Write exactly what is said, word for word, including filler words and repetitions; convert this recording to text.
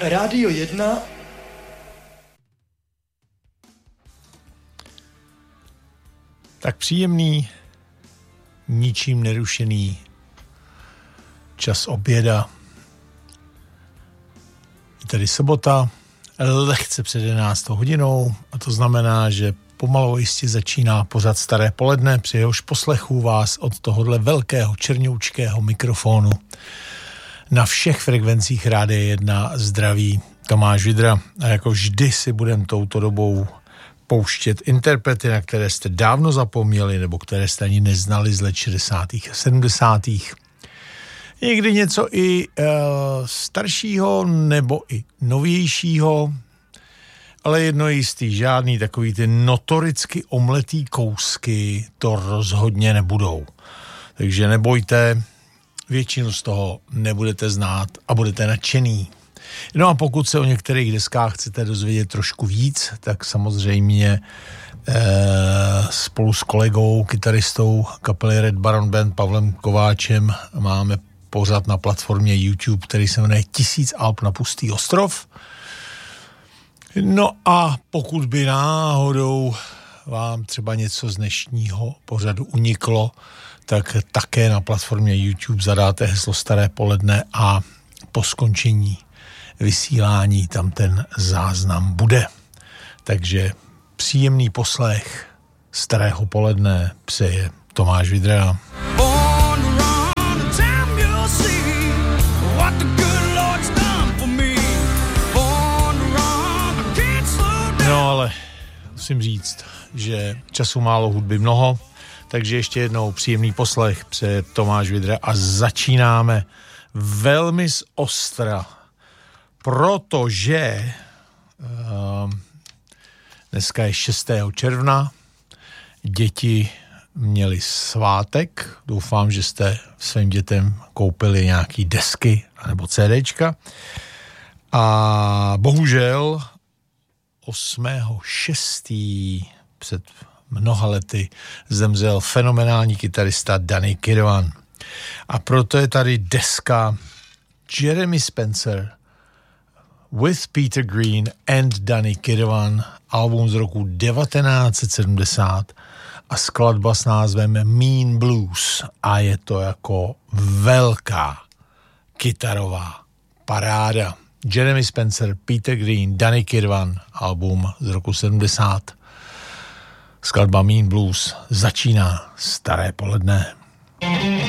Rádio jedna. Tak příjemný, ničím nerušený čas oběda. Je tady sobota, lehce před jedenáctou hodinou a to znamená, že pomalu jistě začíná pořad Staré poledne, při jehož poslechu vás od tohohle velkého černoučkého mikrofonu na všech frekvencích Rádia jedna zdraví Tomáš Vidra. A jako vždy si budem touto dobou pouštět interprety, na které jste dávno zapomněli nebo které jste ani neznali z let šedesátých a sedmdesátých. Někdy něco i e, staršího nebo i novějšího, ale jedno je jistý, žádný takový ty notoricky omletý kousky to rozhodně nebudou. Takže nebojte, většinu z toho nebudete znát a budete nadšený. No a pokud se o některých deskách chcete dozvědět trošku víc, tak samozřejmě eh, spolu s kolegou, kytaristou kapely Red Baron Band Pavlem Kováčem máme pořad na platformě YouTube, který se jmenuje Tisíc alb na pustý ostrov. No a pokud by náhodou vám třeba něco z dnešního pořadu uniklo, tak také na platformě YouTube zadáte heslo Staré poledne a po skončení vysílání tam ten záznam bude. Takže příjemný poslech Starého poledne přeje Tomáš Vidra. No ale musím říct, že času málo, hudby mnoho, takže ještě jednou příjemný poslech přeje Tomáš Vidra a začínáme velmi z ostra, protože uh, dneska je šestého června, děti měli svátek, doufám, že jste svým dětem koupili nějaký desky nebo CDčka a bohužel osmého šestého před mnoha lety zemřel fenomenální kytarista Danny Kirwan. A proto je tady deska Jeremy Spencer with Peter Green and Danny Kirwan, album z roku devatenáct set sedmdesát a skladba s názvem Mean Blues a je to jako velká kytarová paráda. Jeremy Spencer, Peter Green, Danny Kirwan, album z roku sedmdesát. Skladba Mean Blues začíná Staré poledne.